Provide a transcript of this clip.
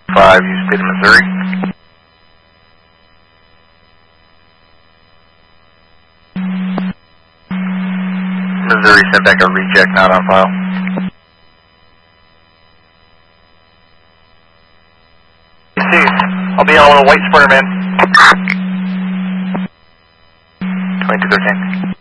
5, you state of Missouri. Missouri sent back a reject, not on file. See, I'll be on a white sprinter, man. 2213.